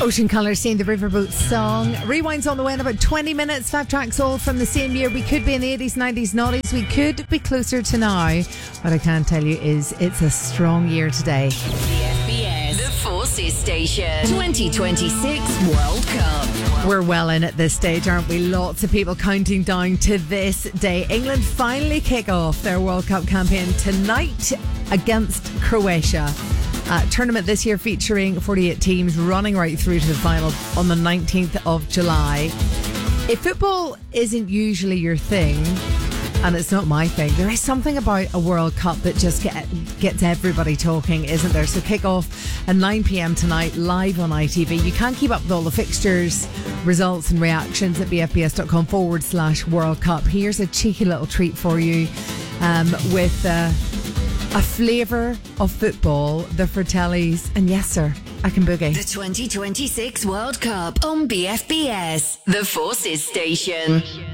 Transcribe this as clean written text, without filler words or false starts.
Ocean Colour sing the Riverboat song. Rewind's on the way in about 20 minutes. 5 tracks all from the same year. We could be in the 80s, 90s, noughties. We could be closer to now. What I can tell you is it's a strong year today. The FBS, the Forces Station, 2026 World Cup. We're well in at this stage, aren't we? Lots of people counting down to this day. England finally kick off their World Cup campaign tonight against Croatia. Tournament this year featuring 48 teams running right through to the final on the 19th of July. If football isn't usually your thing, and it's not my thing, there is something about a World Cup that just gets everybody talking, isn't there? So kick off at 9 p.m. tonight, live on ITV. You can keep up with all the fixtures, results and reactions at bfbs.com/World Cup. Here's a cheeky little treat for you with a flavour of football, the Fratellis, and yes sir, I can boogie. The 2026 World Cup on BFBS, the Forces Station.